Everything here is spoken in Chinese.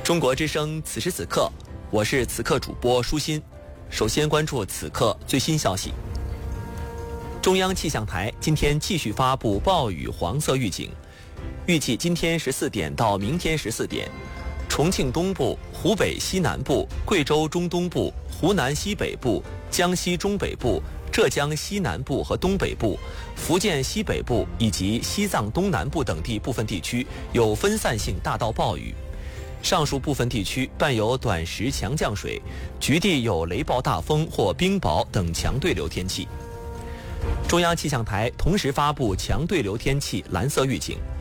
中国之声此时此刻，我是此刻主播舒心。首先关注此刻最新消息。中央气象台今天继续发布暴雨黄色预警，预计今天14点到明天14点，重庆东部、湖北西南部、贵州中东部、湖南西北部、江西中北部、浙江西南部和东北部、福建西北部以及西藏东南部等地部分地区有分散性大到暴雨。上述部分地区伴有短时强降水，局地有雷暴大风或冰雹等强对流天气。中央气象台同时发布强对流天气蓝色预警，